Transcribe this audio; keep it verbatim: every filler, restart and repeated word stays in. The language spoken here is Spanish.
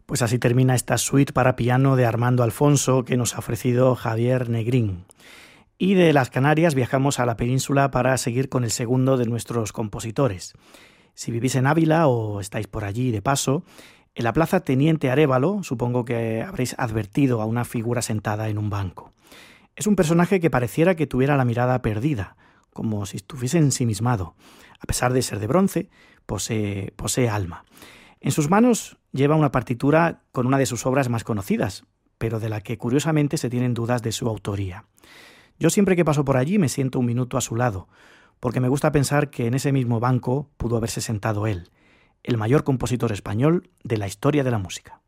Pues así termina esta suite para piano de Armando Alfonso que nos ha ofrecido Javier Negrín. Y de las Canarias viajamos a la península para seguir con el segundo de nuestros compositores. Si vivís en Ávila o estáis por allí de paso, en la plaza Teniente Arévalo supongo que habréis advertido a una figura sentada en un banco. Es un personaje que pareciera que tuviera la mirada perdida, como si estuviese ensimismado. A pesar de ser de bronce, posee, posee alma. En sus manos lleva una partitura con una de sus obras más conocidas, pero de la que curiosamente se tienen dudas de su autoría. Yo siempre que paso por allí me siento un minuto a su lado, porque me gusta pensar que en ese mismo banco pudo haberse sentado él, el mayor compositor español de la historia de la música.